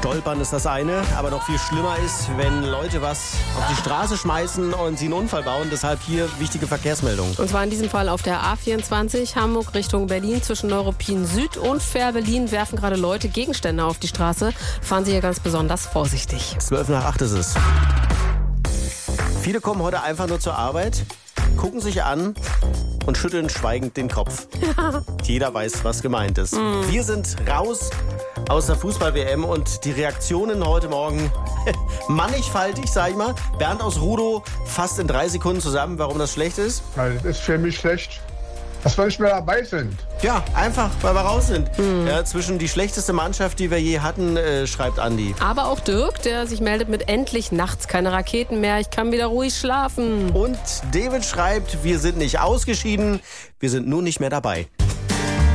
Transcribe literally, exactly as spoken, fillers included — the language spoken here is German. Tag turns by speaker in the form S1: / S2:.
S1: Stolpern ist das eine, aber noch viel schlimmer ist, wenn Leute was auf die Straße schmeißen und sie einen Unfall bauen. Deshalb hier wichtige Verkehrsmeldung.
S2: Und zwar in diesem Fall auf der A vierundzwanzig Hamburg Richtung Berlin zwischen Neuruppin Süd und Fährberlin werfen gerade Leute Gegenstände auf die Straße. Fahren Sie hier ganz besonders vorsichtig.
S1: Zwölf nach acht ist es. Viele kommen heute einfach nur zur Arbeit, gucken sich an und schütteln schweigend den Kopf. Ja. Jeder weiß, was gemeint ist. Mm. Wir sind raus aus der Fußball-W M und die Reaktionen heute Morgen mannigfaltig, sag ich mal. Bernd aus Rudow fasst in drei Sekunden zusammen, warum das schlecht ist.
S3: Weil es ist für mich schlecht, dass wir nicht mehr dabei sind.
S1: Ja, einfach, weil wir raus sind. Mhm. Ja, zwischen die schlechteste Mannschaft, die wir je hatten, äh, schreibt Andi.
S2: Aber auch Dirk, der sich meldet mit endlich nachts keine Raketen mehr, ich kann wieder ruhig schlafen.
S1: Und David schreibt, wir sind nicht ausgeschieden, wir sind nur nicht mehr dabei.